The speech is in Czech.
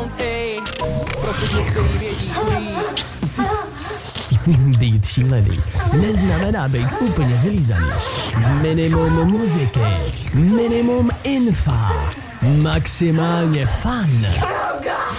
sound, ej. Pro všechny, který vědí, Být šílený neznamená být úplně vylízaný. Minimum muziky, minimum infa, maximálně fun.